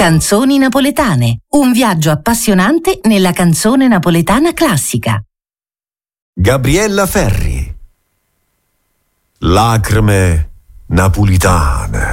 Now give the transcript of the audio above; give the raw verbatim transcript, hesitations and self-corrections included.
Canzoni napoletane, un viaggio appassionante nella canzone napoletana classica. Gabriella Ferri. Lacrime napolitane.